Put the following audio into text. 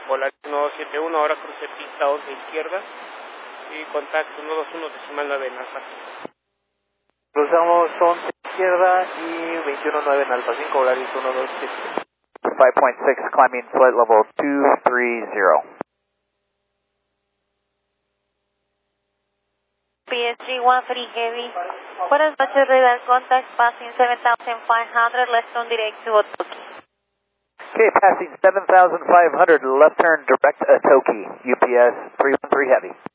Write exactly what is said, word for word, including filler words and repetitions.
Polaris uno dos siete uno, ahora cruce pista once izquierda y contacto uno dos uno decimal nueve en alfa. Cruzamos once izquierda y veintiuno nueve en alfa cinco, Polaris uno dos siete. five point six, climbing flight level two three zero. P S G one three Heavy. Buenas noches, radar contact, passing seven thousand five hundred, left turn direct to Otoki. Okay, passing seven thousand five hundred, left turn direct Otoki, U P S three one three Heavy.